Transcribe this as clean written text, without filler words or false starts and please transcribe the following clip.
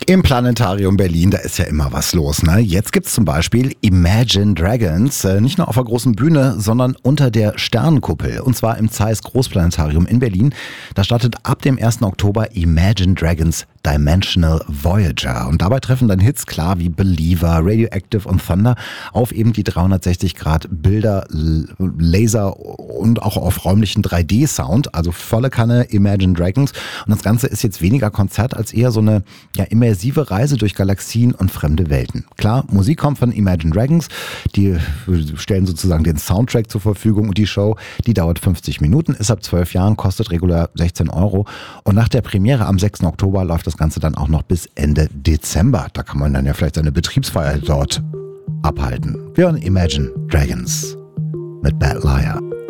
Im Planetarium Berlin, da ist ja immer was los, ne? Jetzt gibt's zum Beispiel Imagine Dragons, nicht nur auf der großen Bühne, sondern unter der Sternenkuppel. Und zwar im Zeiss Großplanetarium in Berlin. Da startet ab dem 1. Oktober Imagine Dragons Dimensional Voyager. Und dabei treffen dann Hits klar wie Believer, Radioactive und Thunder auf eben die 360 Grad Bilder, Laser und auch auf räumlichen 3D-Sound. Also volle Kanne Imagine Dragons. Und das Ganze ist jetzt weniger Konzert als eher so eine immersive Reise durch Galaxien und fremde Welten. Klar, Musik kommt von Imagine Dragons. Die stellen sozusagen den Soundtrack zur Verfügung und die Show, die dauert 50 Minuten, ist ab 12 Jahren, kostet regulär 16 €. Und nach der Premiere am 6. Oktober läuft das Ganze dann auch noch bis Ende Dezember. Da kann man dann ja vielleicht seine Betriebsfeier dort abhalten. Wir hören Imagine Dragons mit Bad Liar.